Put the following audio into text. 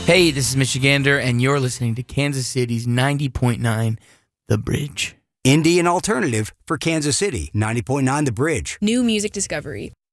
Hey, this is Michigander, and you're listening to Kansas City's 90.9 The Bridge. Indie and alternative for Kansas City, 90.9 The Bridge. New music discovery.